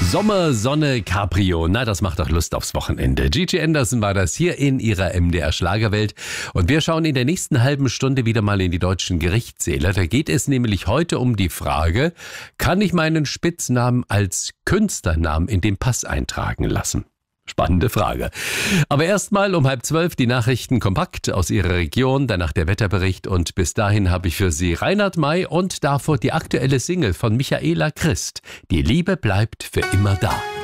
Sommer, Sonne, Cabrio, na, das macht doch Lust aufs Wochenende. Gigi Anderson war das hier in ihrer MDR Schlagerwelt. Und wir schauen in der nächsten halben Stunde wieder mal in die deutschen Gerichtssäle. Da geht es nämlich heute um die Frage, kann ich meinen Spitznamen als Künstlernamen in den Pass eintragen lassen? Spannende Frage. Aber erstmal um 11:30 die Nachrichten kompakt aus Ihrer Region, danach der Wetterbericht und bis dahin habe ich für Sie Reinhard May und davor die aktuelle Single von Michaela Christ. Die Liebe bleibt für immer da.